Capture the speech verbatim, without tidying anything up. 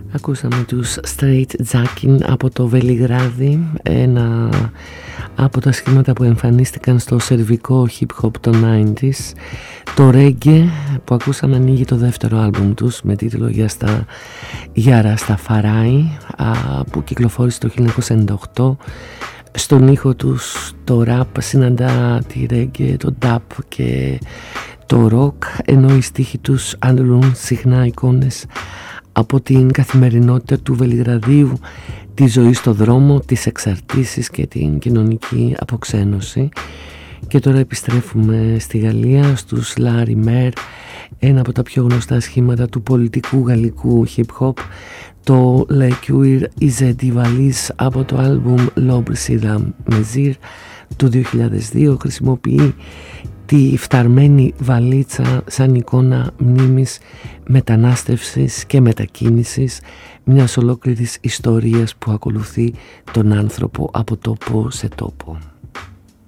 Ακούσαμε τους Straight Jackin από το Βελιγράδι, ένα από τα σχήματα που εμφανίστηκαν στο σερβικό hip hop των ενενήντα. Το reggae που ακούσαμε ανοίγει το δεύτερο άλμπουμ τους με τίτλο «Για Ρασταφαράι», που κυκλοφόρησε το χίλια εννιακόσια ενενήντα οκτώ. Στον ήχο τους το rap συναντά τη reggae, το dub και το rock, ενώ οι στίχοι τους αντλούν συχνά εικόνες από την καθημερινότητα του Βελιγραδίου, τη ζωή στο δρόμο, τις εξαρτήσεις και την κοινωνική αποξένωση. Και τώρα επιστρέφουμε στη Γαλλία, στους Larry Mer, ένα από τα πιο γνωστά σχήματα του πολιτικού γαλλικού hip hop, το Le Cuir Isé di Valise από το άλμπουμ L'Ombre sur la Mesure του δύο χιλιάδες δύο. Χρησιμοποιεί τη φθαρμένη βαλίτσα σαν εικόνα μνήμης μετανάστευσης και μετακίνησης, μιας ολόκληρης ιστορίας που ακολουθεί τον άνθρωπο από τόπο σε τόπο.